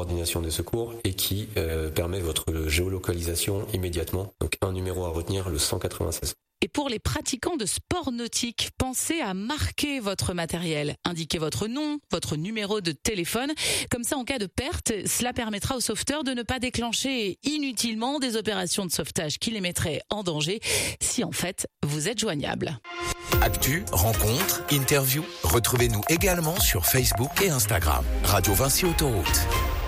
coordination des secours et qui permet votre géolocalisation immédiatement. Donc un numéro à retenir, le 196. Et pour les pratiquants de sport nautique, pensez à marquer votre matériel. Indiquez votre nom, votre numéro de téléphone. Comme ça, en cas de perte, cela permettra aux sauveteurs de ne pas déclencher inutilement des opérations de sauvetage qui les mettraient en danger si en fait vous êtes joignable. Actu, rencontres, interviews, retrouvez-nous également sur Facebook et Instagram. Radio Vinci Autoroute.